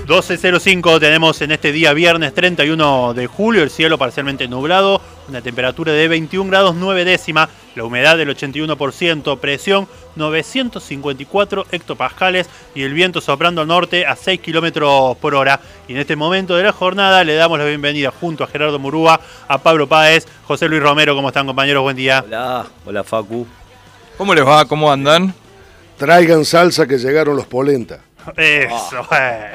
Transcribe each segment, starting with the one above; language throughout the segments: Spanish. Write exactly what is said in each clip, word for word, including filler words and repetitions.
doce cero cinco tenemos en este día viernes treinta y uno de julio, el cielo parcialmente nublado, una temperatura de veintiún grados nueve décimas, la humedad del ochenta y uno por ciento, presión novecientos cincuenta y cuatro hectopascales y el viento soplando al norte a seis kilómetros por hora. Y en este momento de la jornada le damos la bienvenida junto a Gerardo Murúa, a Pablo Páez, José Luis Romero. ¿Cómo están, compañeros? Buen día. Hola, hola Facu. ¿Cómo les va? ¿Cómo andan? Traigan salsa que llegaron los polenta. Eso, eh.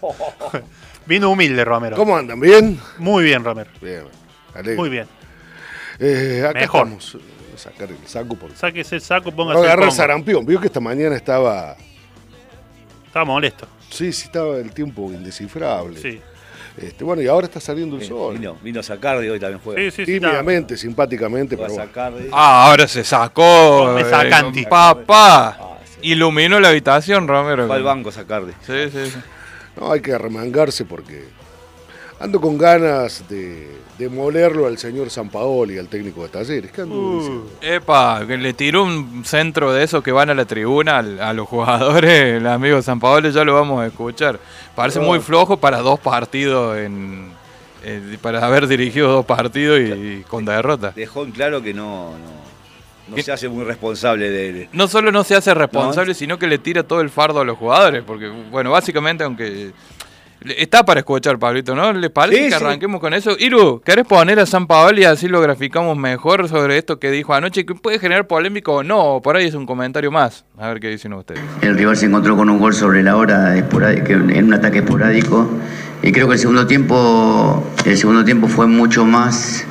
Vino humilde, Romero. ¿Cómo andan? ¿Bien? Muy bien, Romero. Bien, alegre. Muy bien. Eh, acá Mejor. estamos. Sacar el saco por... Sáquese el saco, No póngase el agarrar pongo. sarampión. Vio que esta mañana estaba... Estaba molesto. Sí, sí, estaba el tiempo indescifrable. Sí. Este, bueno, y ahora está saliendo el sol. Vino, vino a sacar de hoy también juega. Sí, sí, sí. está- Tímidamente, simpáticamente, Fue a pero bueno. sacar de... Ah, ahora se sacó. Me sacanti. eh, Papá. Ah, sí. Iluminó la habitación, Romero. Fue al banco a sacar de... Sí, sí, sí. No, hay que arremangarse porque ando con ganas de demolerlo al señor Sampaoli, al técnico de Talleres. ¿Qué ando Uh, diciendo? Epa, que le tiró un centro de esos que van a la tribuna al- a los jugadores, el amigo San Paolo, ya lo vamos a escuchar. Parece No. muy flojo para dos partidos, en, eh, para haber dirigido dos partidos y, y con derrota. Dejó en claro que no, no, no ¿Qué? se hace muy responsable de él. No solo no se hace responsable, sino que le tira todo el fardo a los jugadores, porque, bueno, básicamente, aunque... Está para escuchar, Pablito, ¿no? ¿Les parece Sí, que sí. arranquemos con eso? Iru, ¿querés poner a San Paoli y así lo graficamos mejor sobre esto que dijo anoche? Que puede generar polémica o no, por ahí es un comentario más. A ver qué dicen ustedes. El rival se encontró con un gol sobre la hora esporádico, en un ataque esporádico, y creo que el segundo tiempo, el segundo tiempo fue mucho más,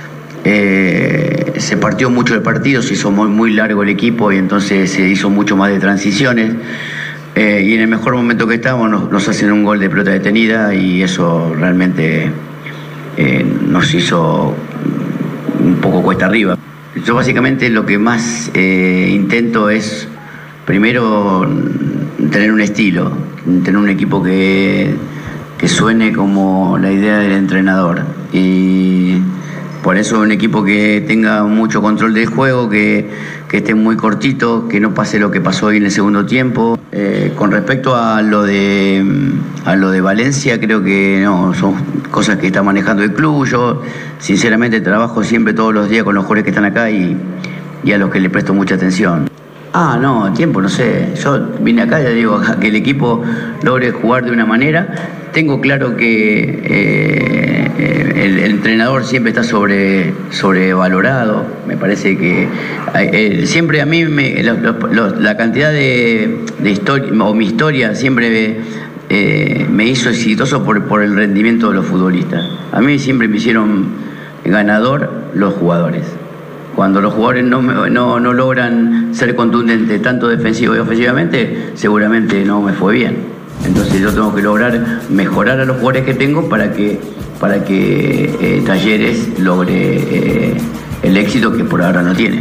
eh, se partió mucho el partido, se hizo muy, muy largo el equipo y entonces se hizo mucho más de transiciones. Eh, y en el mejor momento que estábamos nos, nos hacen un gol de pelota detenida y eso realmente eh, nos hizo un poco cuesta arriba. Yo básicamente lo que más eh, intento es primero tener un estilo, tener un equipo que, que suene como la idea del entrenador. Y por eso un equipo que tenga mucho control del juego, que, que esté muy cortito, que no pase lo que pasó hoy en el segundo tiempo. Eh, con respecto a lo de a lo de Valencia, creo que no, son cosas que está manejando el club. Yo sinceramente trabajo siempre todos los días con los jugadores que están acá y, y a los que le presto mucha atención. Ah, no, tiempo, no sé. Yo vine acá y digo a que el equipo logre jugar de una manera. Tengo claro que eh, el, el entrenador siempre está sobre sobrevalorado. Me parece que eh, siempre a mí me, lo, lo, lo, la cantidad de, de historia o mi historia siempre eh, me hizo exitoso por, por el rendimiento de los futbolistas. A mí siempre me hicieron ganador los jugadores. Cuando los jugadores no, no, no logran ser contundentes tanto defensivo y ofensivamente, seguramente no me fue bien. Entonces yo tengo que lograr mejorar a los jugadores que tengo para que, para que eh, Talleres logre eh, el éxito que por ahora no tiene.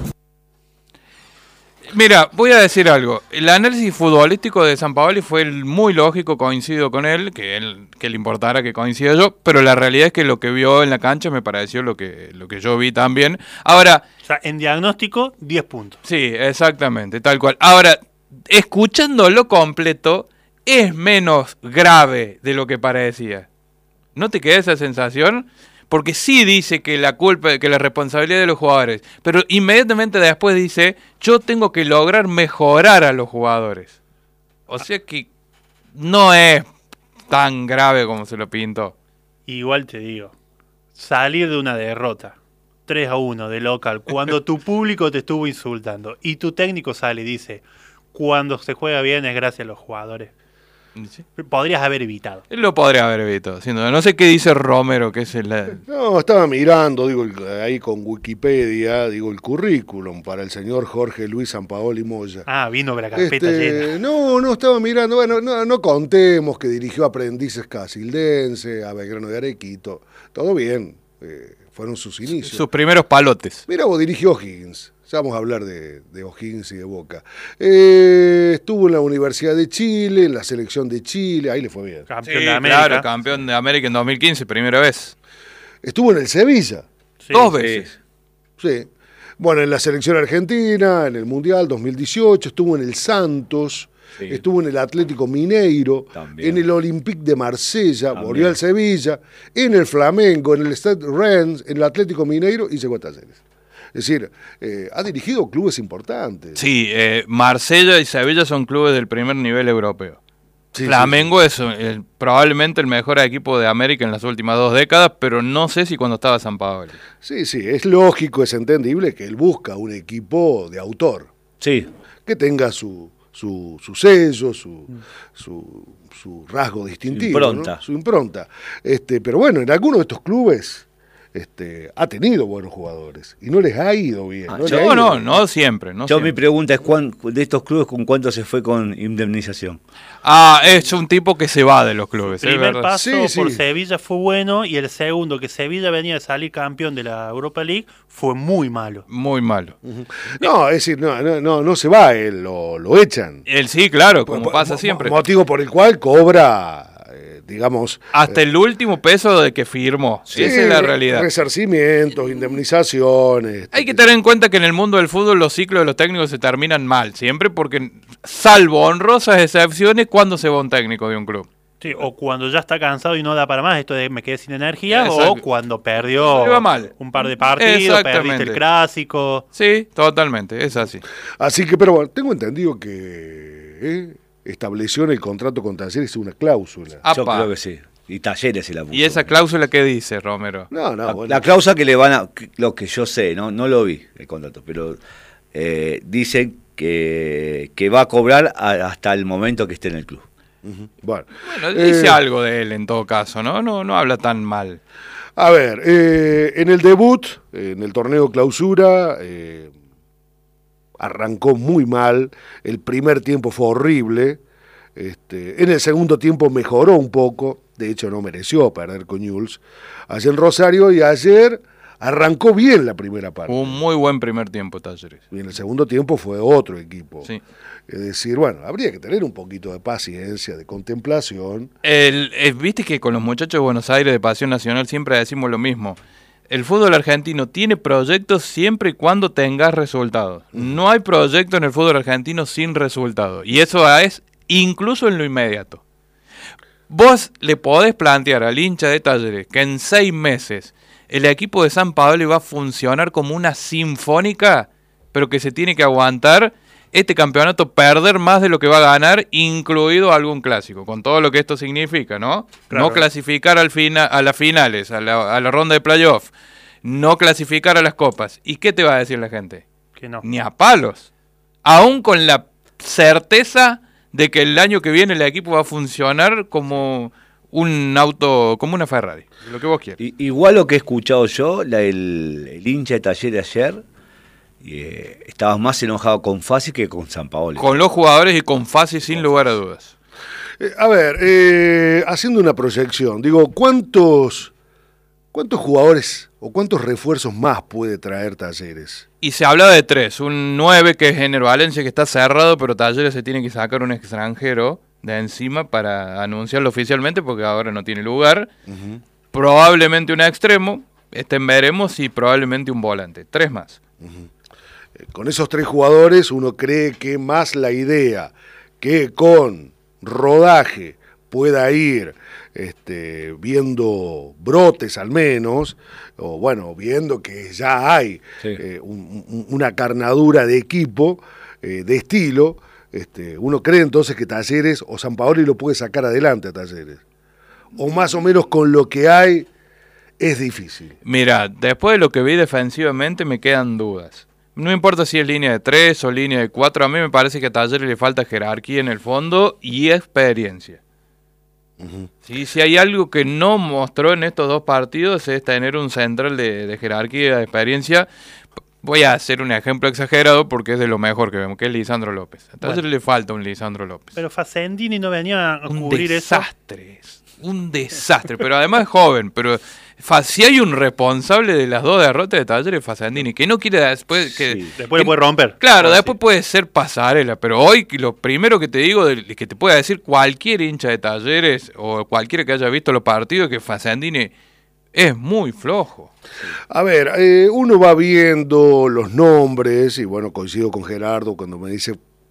Mira, voy a decir algo. El análisis futbolístico de San Paoli fue el muy lógico, coincido con él, que él que le importara que coincida yo, pero la realidad es que lo que vio en la cancha me pareció lo que, lo que yo vi también. Ahora, o sea, en diagnóstico, diez puntos. sí, exactamente, tal cual. Ahora, escuchándolo completo, es menos grave de lo que parecía. ¿No te queda esa sensación? Porque sí dice que la culpa, que la responsabilidad de los jugadores, pero inmediatamente después dice, yo tengo que lograr mejorar a los jugadores. O sea que no es tan grave como se lo pintó. Igual te digo, salir de una derrota, tres a uno de local, cuando tu público te estuvo insultando y tu técnico sale y dice, cuando se juega bien es gracias a los jugadores. ¿Sí? Podrías haber evitado. Él lo podría haber evitado, sin duda. No sé qué dice Romero, que es el... No, estaba mirando, digo, el- ahí con Wikipedia, digo, el currículum para el señor Jorge Luis Sampaoli Moya. Ah, vino con la carpeta llena. Este, no, no estaba mirando, bueno, no, no contemos que dirigió a Aprendices Casildense, a Belgrano de Arequito, todo bien, eh, fueron sus inicios. sus primeros palotes. Mira, vos dirigió O'Higgins, ya vamos a hablar de, de O'Higgins y de Boca. Eh, estuvo en la Universidad de Chile, en la selección de Chile, ahí le fue bien. Campeón Sí, de América. claro, campeón de América en dos mil quince, primera vez. Estuvo en el Sevilla, Sí, Dos sí. veces. sí. Bueno, en la selección argentina, en el Mundial dos mil dieciocho, estuvo en el Santos, Sí. Estuvo en el Atlético Mineiro, También. en el Olympique de Marsella, También. volvió al Sevilla, en el Flamengo, en el Stade Rennes, en el Atlético Mineiro y llegó a Talleres. Es decir, eh, ha dirigido clubes importantes. Sí, eh, Marsella y Sevilla son clubes del primer nivel europeo. Sí, Flamengo es eh, probablemente el mejor equipo de América en las últimas dos décadas, pero no sé si cuando estaba San Paolo. Sí, sí, es lógico, es entendible que él busca un equipo de autor, Sí, que tenga su, su, su sello, su, su, su rasgo distintivo, Su impronta. ¿no? Su impronta. Este, pero bueno, en algunos de estos clubes este, ha tenido buenos jugadores y no les ha ido bien. Ah, no, yo- le ha No, ido no, bien. no siempre. No yo mi siempre. pregunta es, ¿cuán- de estos clubes con cuánto se fue con indemnización? Ah, es un tipo que se va de los clubes, El es primer verdad. paso Sí, por sí. Sevilla fue bueno y el segundo, que Sevilla venía de salir campeón de la Europa League, fue muy malo. Muy malo. No, es decir, no, no, no, no se va él, lo, lo echan. Él sí, claro, como Mo- pasa mo- siempre. Motivo por el cual cobra, eh, digamos... Hasta el último peso de que firmó. sí, Esa es la realidad. Resarcimientos, indemnizaciones. Hay que tener en cuenta que en el mundo del fútbol los ciclos de los técnicos se terminan mal, siempre porque, salvo honrosas excepciones, cuando se va un técnico de un club. Sí, o cuando ya está cansado y no da para más, esto de me quedé sin energía, Exacto. o cuando perdió Le va mal. un par de partidos, Exactamente. perdiste el clásico. Sí, totalmente, es así. Así que, pero bueno, tengo entendido que eh, estableció en el contrato con Talleres una cláusula. Yo Apa. creo que sí. Y Talleres se la puso. ¿Y esa cláusula qué dice, Romero? No, no, La, bueno. la cláusula que le van a, que- lo que yo sé, no, no lo vi el contrato, pero eh, dicen que, que va a cobrar a- hasta el momento que esté en el club. Ujú. Bueno, Bueno, dice Eh, algo de él en todo caso, ¿no? No, no habla tan mal. a ver, eh, en el debut, eh, en el torneo clausura, eh, arrancó muy mal. El primer tiempo fue horrible. Este, en el segundo tiempo mejoró un poco. De hecho, no mereció perder con Newell's. Ayer en Rosario y ayer arrancó bien la primera parte. Un muy buen primer tiempo, Talleres. Y en el segundo tiempo fue otro equipo. Sí. Es decir, bueno, habría que tener un poquito de paciencia, de contemplación. El, eh, Viste que con los muchachos de Buenos Aires de Pasión Nacional siempre decimos lo mismo. El fútbol argentino tiene proyectos siempre y cuando tengas resultados. No hay proyecto en el fútbol argentino sin resultados. Y eso es incluso en lo inmediato. Vos le podés plantear al hincha de Talleres que en seis meses el equipo de San Pablo va a funcionar como una sinfónica, pero que se tiene que aguantar este campeonato, perder más de lo que va a ganar, incluido algún clásico, con todo lo que esto significa, ¿no? Claro. No clasificar al fina, a las finales, a la, a la ronda de playoff, no clasificar a las copas. ¿Y qué te va a decir la gente? Que no. Ni a palos. Aún con la certeza de que el año que viene el equipo va a funcionar como un auto, como una Ferrari, lo que vos quieras. I- igual lo que he escuchado yo, la, el, el hincha de Talleres ayer, eh, estaba más enojado con Fassi que con San Paolo. Con los jugadores y con Fassi sin lugar a dudas. Eh, a ver, eh, haciendo una proyección, digo, ¿cuántos, ¿cuántos jugadores o cuántos refuerzos más puede traer Talleres? Y se habla de tres, un nueve que es Ener Valencia que está cerrado, pero Talleres se tiene que sacar un extranjero de encima para anunciarlo oficialmente porque ahora no tiene lugar. Ujú. Probablemente un extremo, este veremos, y probablemente un volante. Tres más. Eh, Con esos tres jugadores uno cree que más la idea que con rodaje pueda ir este, viendo brotes al menos, o bueno, viendo que ya hay Sí. eh, un- un- una carnadura de equipo, eh, de estilo, este, uno cree entonces que Talleres o San Paoli lo puede sacar adelante a Talleres. O más o menos con lo que hay es difícil. Mira, después de lo que vi defensivamente me quedan dudas. No importa si es línea de tres o línea de cuatro, a mí me parece que a Talleres le falta jerarquía en el fondo y experiencia. Sí, si hay algo que no mostró en estos dos partidos es tener un central de, de jerarquía, de experiencia. Voy a hacer un ejemplo exagerado porque es de lo mejor que vemos, que es Lisandro López. A Talleres Bueno. le falta un Lisandro López. Pero Facendini no venía a un cubrir eso. desastre, es un desastre, pero además es joven, pero fa- si hay un responsable de las dos derrotas de Talleres, Facendini, que no quiere después que, Sí. Después que- le puede romper. Claro, Ah, después sí. puede ser pasarela, pero hoy que lo primero que te digo, de- que te pueda decir cualquier hincha de Talleres o cualquiera que haya visto los partidos, que Facendini es muy flojo. A ver, eh, uno va viendo los nombres y bueno, coincido con Gerardo cuando me dice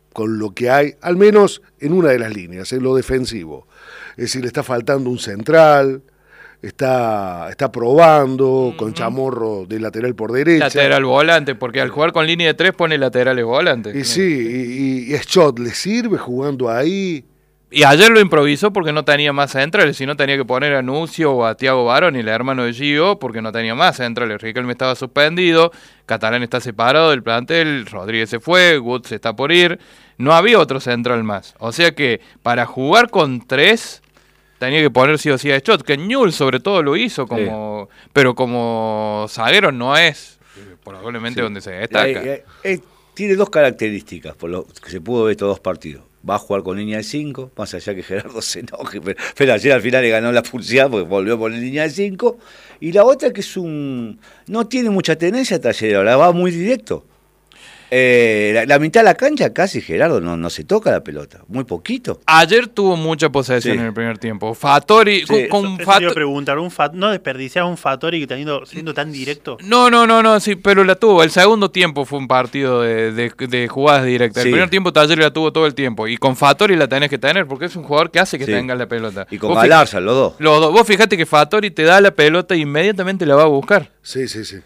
con lo que hay, al menos en una de las líneas, en lo defensivo. Es decir, le está faltando un central, está, está probando uh-huh. con Chamorro de lateral por derecha. Lateral volante, porque al jugar con línea de tres pone laterales volantes. Y sí, y, y, y Schott le sirve jugando ahí. Y ayer lo improvisó porque no tenía más centrales, si no tenía que poner a Nucio o a Thiago Barón, el hermano de Gio, porque no tenía más centrales. Riquelme estaba suspendido, Catalán está separado del plantel, Rodríguez se fue, Woods está por ir, no había otro central más. O sea que para jugar con tres tenía que poner sí o sí a Schott, que Newell sobre todo lo hizo, como sí. pero como zaguero no es probablemente sí. donde se destaca. Eh, eh, eh, tiene dos características, por lo que se pudo ver estos dos partidos. Va a jugar con línea de cinco, más allá que Gerardo se enoje, pero, pero ayer al final le ganó la pulsada porque volvió a poner línea de cinco. Y la otra que es un... no tiene mucha tenencia a Talleres, ahora va muy directo. Eh, la, la mitad de la cancha casi Gerardo no, no se toca la pelota, muy poquito. Ayer tuvo mucha posesión sí. en el primer tiempo. Fattori, sí. con, con eso, Fat... eso iba a preguntar, un Fat... ¿no desperdiciaba un Fattori que teniendo, siendo tan directo? No, no, no, no, sí, pero la tuvo. El segundo tiempo fue un partido de, de, de jugadas directas. Sí. El primer tiempo Talleres la tuvo todo el tiempo. Y con Fattori la tenés que tener porque es un jugador que hace que sí. tengas la pelota. Y con Galarza, los dos. Los dos. Vos fijate que Fattori te da la pelota e inmediatamente la va a buscar. Sí, sí, sí.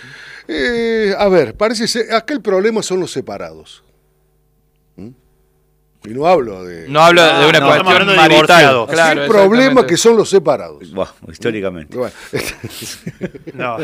Eh, a ver, parece ser, acá el problema son los separados. ¿Mm? Y no hablo de... No hablo de una no, cuestión de marital. Claro, el problema que son los separados. Bueno, históricamente. Bueno. no.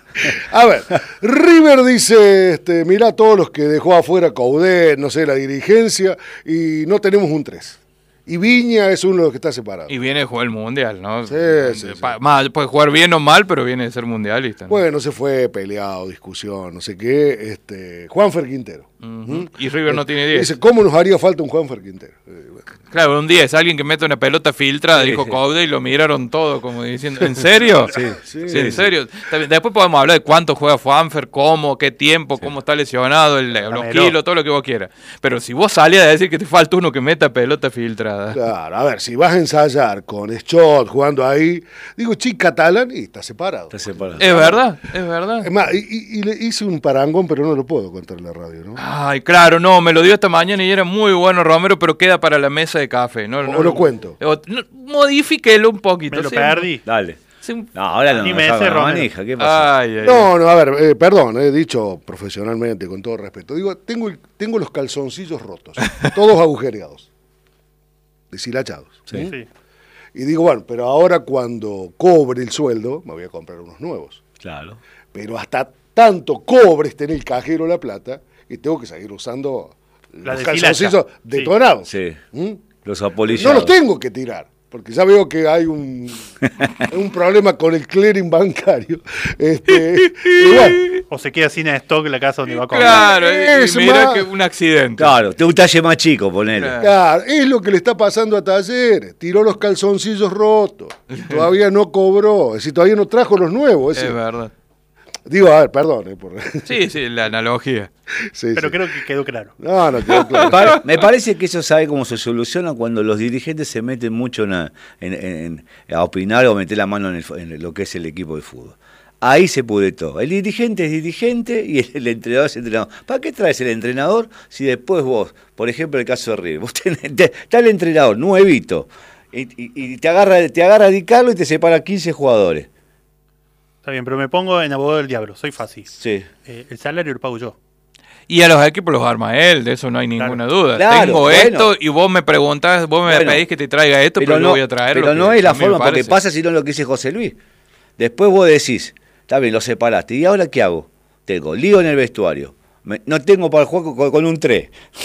A ver, River dice, este, mirá todos los que dejó afuera Coudet, no sé, la dirigencia, y no tenemos un tres. Y Viña es uno de los que está separado. Y viene de jugar el Mundial, ¿no? Sí, sí, sí. Más, puede jugar bien o mal, pero viene de ser mundialista, ¿no? Bueno, se fue peleado, discusión, no sé qué. Este, Juanfer Quintero. Uh-huh. ¿Mm? Y River no tiene diez. Dice, ¿cómo nos haría falta un Juanfer Quintero? Claro, un diez, alguien que mete una pelota filtrada, sí, dijo Coudet, y lo miraron todo como diciendo, ¿en serio? Sí, sí, sí, en serio. Después podemos hablar de cuánto juega Juanfer, cómo, qué tiempo, sí. cómo está lesionado, el, los kilos, todo lo que vos quieras. Pero si vos salías a decir que te falta uno que meta pelota filtrada. Claro, a ver, si vas a ensayar con Schott jugando ahí, digo, chi, Catalán, y está separado. Está separado. Es verdad, es verdad. Es más, y, y, y le hice un parangón, pero no lo puedo contar en la radio, ¿no? Ay, claro, no, me lo dio esta mañana y era muy bueno, Romero, pero queda para la mesa de café. No, o no, lo no, cuento. O, no, modifíquelo un poquito. Me lo ¿sí? perdí. Dale. Sí. No, ahora no, Ni no me sabe ese, la manija. ¿Qué pasó? Ay, ay, no, no, a ver, eh, perdón, he dicho profesionalmente, con todo respeto. Digo, tengo, el, tengo los calzoncillos rotos, todos agujereados, deshilachados. Sí. ¿sí? Y digo, bueno, pero ahora cuando cobre el sueldo, me voy a comprar unos nuevos. Claro. Pero hasta tanto cobre esté en el cajero la plata, y tengo que seguir usando la los calzoncillos detonados. Sí. ¿Mm? Los apolillados. No los tengo que tirar, porque ya veo que hay un, un problema con el clearing bancario. Este, bueno. O se queda sin stock en la casa donde va a comprar. Claro, es mira más... que un accidente. Claro, te un talle más chico, ponele. Claro. claro, es lo que le está pasando a Talleres. Tiró los calzoncillos rotos. Todavía no cobró. Es decir, todavía no trajo los nuevos. Ese. Es verdad. Digo, a ver, perdón. Eh, por... Sí, sí, la analogía. Sí, Pero sí. creo que quedó claro. No, no quedó claro. Me parece que eso sabe cómo se soluciona cuando los dirigentes se meten mucho en a, en, en, a opinar o meter la mano en, el, en lo que es el equipo de fútbol. Ahí se pudre todo. El dirigente es dirigente y el, el entrenador es entrenador. ¿Para qué traes el entrenador si después vos, por ejemplo, el caso de River, vos tenés, te, está el entrenador nuevito y, y, y te agarra te agarra a Di Carlo y te separa quince jugadores? Está bien, pero me pongo en abogado del diablo, soy fácil. Sí. Eh, el salario lo pago yo. Y a los equipos los arma él, de eso no hay ninguna claro. duda. Claro, Tengo bueno. esto y vos me preguntás, vos me bueno, pedís que te traiga esto, pero, pero no, lo voy a traer. Pero no es la forma, porque pasa sino lo que dice José Luis. Después vos decís, está bien, lo separaste, ¿y ahora qué hago? Tengo lío en el vestuario, me, no tengo para el juego con, con un tres,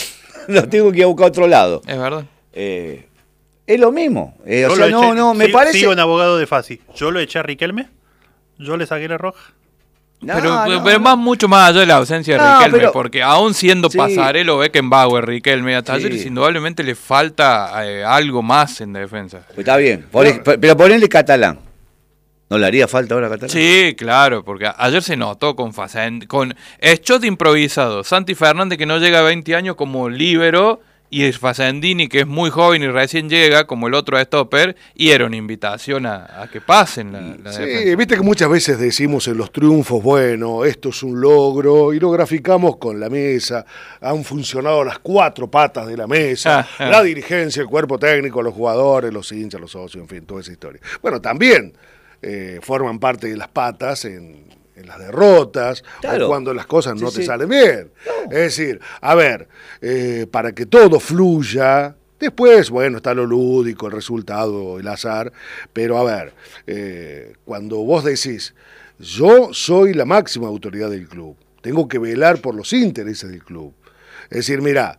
lo tengo que ir a buscar a otro lado. Es verdad. Eh, es lo mismo. Eh, o sea, eché, no, no, me sigo, parece... Sigo en abogado de Fasi. Yo lo eché a Riquelme, yo le saqué la roja. No, pero, no, pero más no. mucho más allá de la ausencia de no, Riquelme, pero, porque aún siendo sí. Pasarelo, Beckenbauer, Riquelme, a Talleres sí. indudablemente le falta eh, algo más en defensa. Pues está bien, por, pero, pero ponele Catalán. ¿No le haría falta ahora a Catalán? Sí, claro, porque ayer se notó con Facend, con Schott improvisado, Santi Fernández que no llega a veinte años como líbero y el Facendini, que es muy joven y recién llega, como el otro stopper, y era una invitación a, a que pasen la, la Sí, defensa. viste que muchas veces decimos en los triunfos, bueno, esto es un logro, y lo graficamos con la mesa, han funcionado las cuatro patas de la mesa, Ah, ah. la dirigencia, el cuerpo técnico, los jugadores, los hinchas, los socios, en fin, toda esa historia. Bueno, también eh, forman parte de las patas en, en las derrotas, Claro. o cuando las cosas no Sí, te sí. salen bien. No. Es decir, a ver, eh, para que todo fluya, después, bueno, está lo lúdico, el resultado, el azar, pero a ver, eh, cuando vos decís, yo soy la máxima autoridad del club, tengo que velar por los intereses del club. Es decir, mira,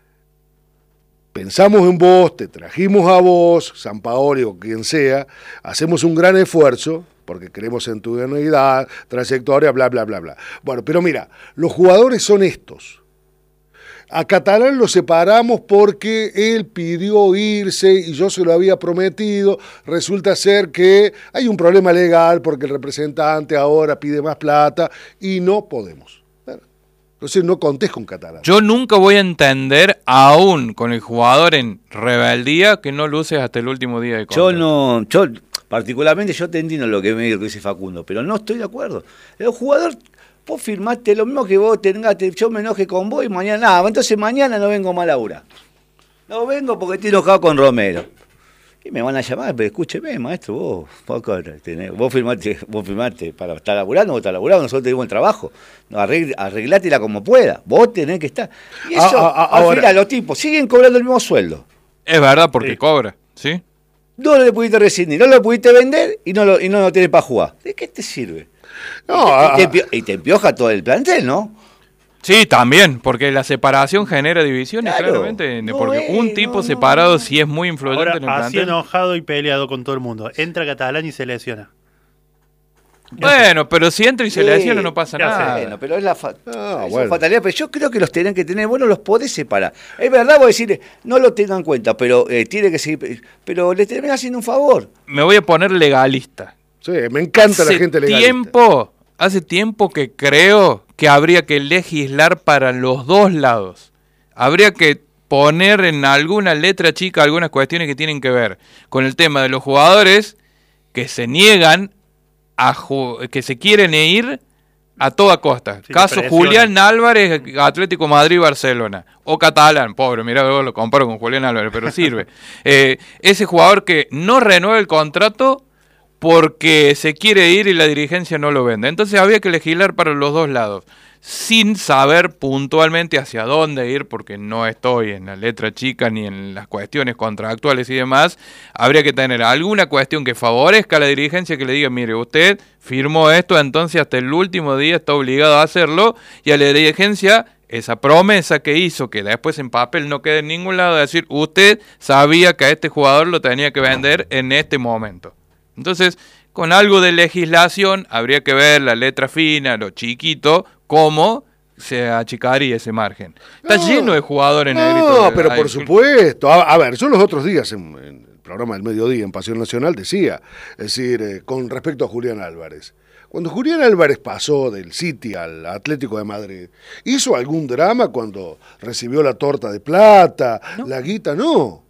pensamos en vos, te trajimos a vos, Sampaoli o quien sea, hacemos un gran esfuerzo, porque creemos en tu idoneidad, trayectoria, bla, bla, bla, bla. Bueno, pero mira, los jugadores son estos. A Catalán lo separamos porque él pidió irse y yo se lo había prometido. Resulta ser que hay un problema legal porque el representante ahora pide más plata y no podemos. Entonces no contés con Catalán. Yo nunca voy a entender, aún con el jugador en rebeldía, que no luces hasta el último día de contrato. Yo no, yo particularmente yo te entiendo lo que me dice Facundo, pero no estoy de acuerdo. El jugador, vos firmaste lo mismo que vos tengas, te- yo me enoje con vos y mañana, nada, entonces mañana no vengo más a laburar. No vengo porque estoy enojado con Romero. Y me van a llamar, pero escúcheme, maestro, vos, vos, tenés- vos firmaste, vos firmaste para estar laburando, vos estás laburando, nosotros tenemos el trabajo. No, arregl- arreglátela como pueda, vos tenés que estar. Y eso, Ah, ah, ah, al ahora- final, los tipos siguen cobrando el mismo sueldo. Es verdad, porque Sí. cobra, ¿sí? No le pudiste rescindir, no lo pudiste vender y no lo, y no lo tenés para jugar. ¿De qué te sirve? No, y, ah, te, y, te, empio- y te empioja todo el plantel, ¿no? Sí, también, porque la separación genera divisiones, Claro. claramente. No Porque es, un tipo no, separado no. sí es muy influyente Ahora, en el así plantel. enojado y peleado con todo el mundo. Entra Catalán y se lesiona. Bueno, pero si entra y se Sí, lesiona no pasa ya sé. nada. Bueno, pero es la fa- Ah, es bueno. fatalidad, pero yo creo que los tienen que tener, bueno, los podés separar. Es verdad, vos decís, no lo tengan en cuenta, pero eh, tiene que seguir, pero le terminás haciendo un favor. Me voy a poner legalista. sí, me encanta hace la gente legalista. tiempo, hace tiempo que creo que habría que legislar para los dos lados. Habría que poner en alguna letra chica algunas cuestiones que tienen que ver con el tema de los jugadores que se niegan a ju- que se quieren ir a toda costa. Sí, Caso te Julián Álvarez, Atlético Madrid, Barcelona. O Catalán, pobre, mirá, yo lo comparo con Julián Álvarez, pero sirve. Eh, ese jugador que no renueva el contrato porque se quiere ir y la dirigencia no lo vende. Entonces había que legislar para los dos lados, sin saber puntualmente hacia dónde ir, porque no estoy en la letra chica ni en las cuestiones contractuales y demás. Habría que tener alguna cuestión que favorezca a la dirigencia, que le diga, mire, usted firmó esto, entonces hasta el último día está obligado a hacerlo, y a la dirigencia esa promesa que hizo, que después en papel no quede en ningún lado, de decir, usted sabía que a este jugador lo tenía que vender en este momento. Entonces, con algo de legislación, habría que ver la letra fina, lo chiquito, cómo se achicaría ese margen. Está No, lleno de jugadores No, negritos. pero Hay- por supuesto. A, a ver, yo los otros días en, en el programa del mediodía, en Pasión Nacional, decía, es decir, eh, con respecto a Julián Álvarez. Cuando Julián Álvarez pasó del City al Atlético de Madrid, ¿hizo algún drama cuando recibió la torta de plata, la guita? No.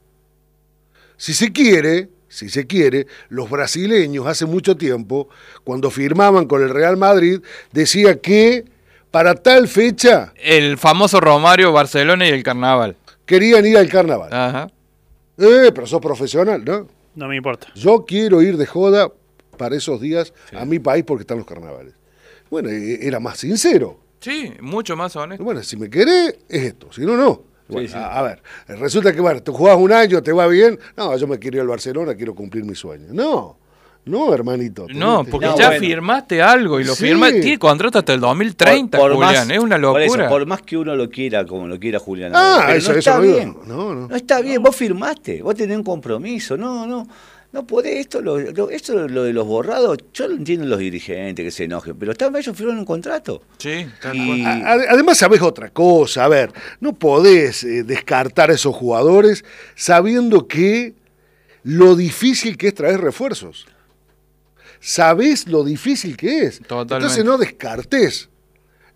Si se quiere, si se quiere, los brasileños hace mucho tiempo, cuando firmaban con el Real Madrid, decía que para tal fecha El famoso Romario, Barcelona y el Carnaval. querían ir al carnaval. Ajá. Eh, pero sos profesional, ¿no? No me importa. Yo quiero ir de joda para esos días a mi país porque están los carnavales. Bueno, eh, era más sincero. Sí, mucho más honesto. Bueno, si me querés, es esto. Si no, no. Bueno, sí. A, a ver, resulta que, bueno, te jugás un año, te va bien. No, yo me quiero ir al Barcelona, quiero cumplir mi sueño. No, no, hermanito. No, tenés- porque No, ya bueno. firmaste algo y lo Sí. firmaste. Tiene contrato hasta el dos mil treinta, Por- por Julián. más- es una Por, locura. eso, por más que uno lo quiera, como lo quiera Julián. Ah, Álvarez, pero eso- no eso está no digo. bien. No, no. No está bien, vos firmaste, vos tenés un compromiso. No, no, no podés. Esto, lo, lo- esto lo de los borrados, yo lo entiendo los dirigentes que se enojen, pero están ellos firmaron un contrato. Sí, tal Y- cual. A- Además, sabés otra cosa. A ver, no podés eh, descartar a esos jugadores sabiendo que lo difícil que es traer refuerzos. Sabés lo difícil que es. Totalmente. Entonces no descartés. Es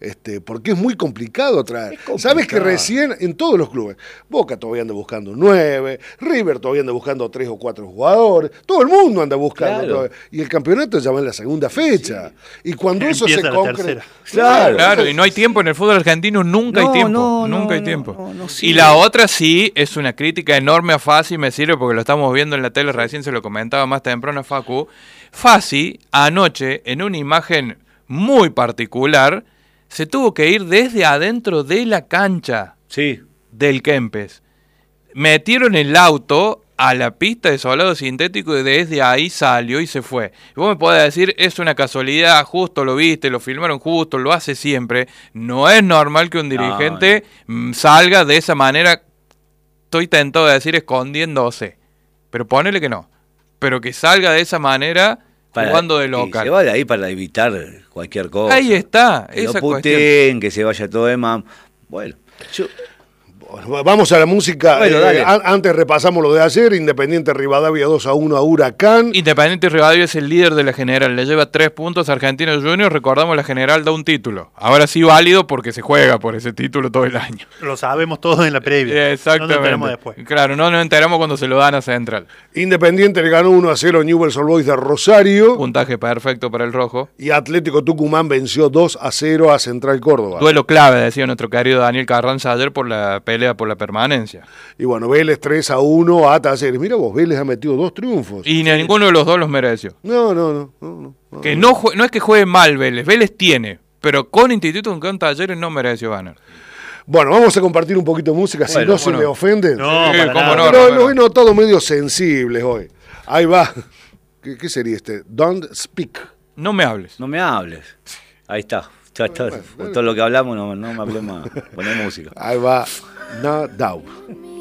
Este, porque es muy complicado traer. complicado. Sabes que recién en todos los clubes, Boca todavía anda buscando nueve, River todavía anda buscando tres o cuatro jugadores, todo el mundo anda buscando. Claro. Todavía. Y el campeonato ya va en la segunda fecha. Sí. Y cuando eso Empieza se la concreta. tercera. Claro. Claro, y no hay tiempo en el fútbol argentino, nunca No, hay tiempo, no, nunca no, hay no, tiempo. no, no y sirve. la otra sí es una crítica enorme a Fassi, me sirve porque lo estamos viendo en la tele, recién se lo comentaba más temprano a Facu. Fassi, anoche, en una imagen muy particular, se tuvo que ir desde adentro de la cancha Sí. del Kempes. Metieron el auto a la pista de solado sintético y desde ahí salió y se fue. Y vos me podés decir, es una casualidad, justo lo viste, lo filmaron justo, lo hace siempre. No es normal que un dirigente no, no. salga de esa manera, estoy tentado de decir escondiéndose, pero ponele que no. Pero que salga de esa manera para, jugando de local. Se va de ahí para evitar cualquier cosa. Ahí está, que esa lo puteen, que se vaya todo de mam. Bueno, yo... Vamos a la música. Bueno, eh, a, antes repasamos lo de ayer. Independiente Rivadavia dos a uno a Huracán. Independiente Rivadavia es el líder de la general. Le lleva tres puntos a Argentinos Juniors. Recordamos, la general da un título. Ahora sí válido porque se juega por ese título todo el año. Lo sabemos todos en la previa. Exactamente. No nos enteramos después. Claro, no nos enteramos cuando se lo dan a Central. Independiente le ganó uno a cero a Newell's Old Boys de Rosario. Puntaje perfecto para el rojo. Y Atlético Tucumán venció dos a cero a Central Córdoba. Duelo clave, decía nuestro querido Daniel Carranza ayer por la pelea por la permanencia. Y bueno, Vélez tres a uno a Talleres. Mira vos, Vélez ha metido dos triunfos. Y ni a ninguno de los dos los mereció. No, no, no. no, no que no, no es que juegue mal Vélez, Vélez tiene, pero con Instituto con Talleres no mereció ganar. Bueno, vamos a compartir un poquito de música, bueno, si no se bueno. me ofenden. No, sí, para cómo nada. no, Pero no, los he notado medio sensibles hoy. Ahí va. ¿Qué, qué sería este? Don't speak. No me hables. No me hables. Ahí está. Ya está. Con todo lo que hablamos, no, no me hablé más. Poné música. Ahí va. No doubt.